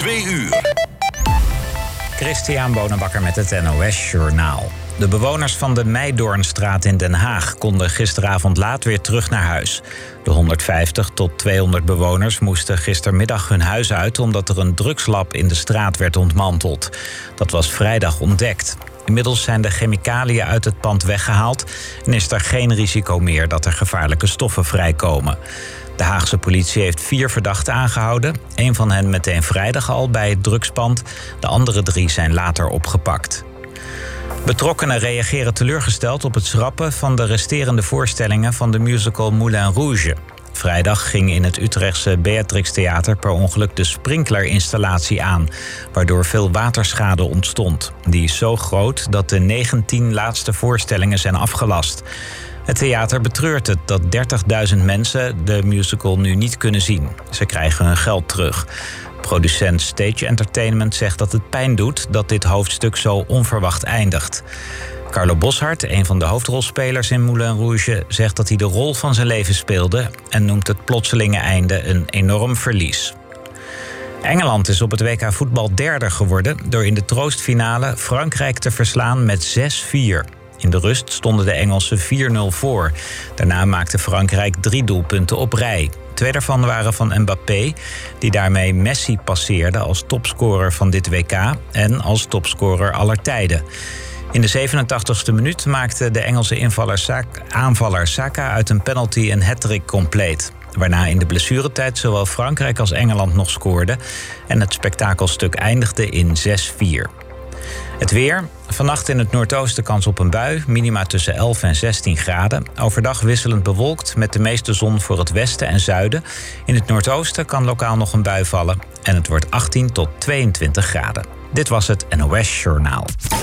2 uur. Christian Bonenbakker met het NOS Journaal. De bewoners van de Meidoornstraat in Den Haag konden gisteravond laat weer terug naar huis. De 150 tot 200 bewoners moesten gistermiddag hun huis uit omdat er een drugslab in de straat werd ontmanteld. Dat was vrijdag ontdekt. Inmiddels zijn de chemicaliën uit het pand weggehaald en is er geen risico meer dat er gevaarlijke stoffen vrijkomen. De Haagse politie heeft 4 verdachten aangehouden. 1 van hen meteen vrijdag al bij het drugspand. De andere 3 zijn later opgepakt. Betrokkenen reageren teleurgesteld op het schrappen van de resterende voorstellingen van de musical Moulin Rouge. Vrijdag ging in het Utrechtse Beatrix Theater per ongeluk de sprinklerinstallatie aan, waardoor veel waterschade ontstond. Die is zo groot dat de 19 laatste voorstellingen zijn afgelast. Het theater betreurt het dat 30.000 mensen de musical nu niet kunnen zien. Ze krijgen hun geld terug. Producent Stage Entertainment zegt dat het pijn doet dat dit hoofdstuk zo onverwacht eindigt. Carlo Boszhard, een van de hoofdrolspelers in Moulin Rouge, zegt dat hij de rol van zijn leven speelde en noemt het plotselinge einde een enorm verlies. Engeland is op het WK voetbal derde geworden door in de troostfinale Frankrijk te verslaan met 6-4. In de rust stonden de Engelsen 4-0 voor. Daarna maakte Frankrijk 3 doelpunten op rij. 2 daarvan waren van Mbappé, die daarmee Messi passeerde als topscorer van dit WK en als topscorer aller tijden. In de 87e minuut maakte de Engelse aanvaller Saka uit een penalty een hat-trick compleet. Waarna in de blessuretijd zowel Frankrijk als Engeland nog scoorden en het spektakelstuk eindigde in 6-4. Het weer. Vannacht in het noordoosten kans op een bui. Minima tussen 11 en 16 graden. Overdag wisselend bewolkt met de meeste zon voor het westen en zuiden. In het noordoosten kan lokaal nog een bui vallen. En het wordt 18 tot 22 graden. Dit was het NOS Journaal.